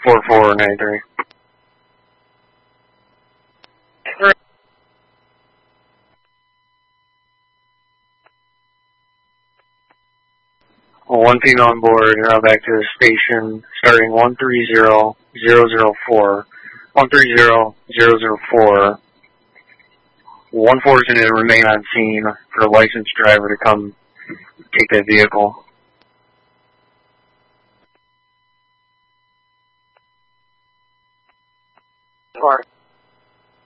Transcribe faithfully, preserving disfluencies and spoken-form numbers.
four four nine three. Well, one female on board, now back to the station, starting one three zero zero zero four. one three zero zero zero four. one four is going to remain on scene for a licensed driver to come take that vehicle. Park.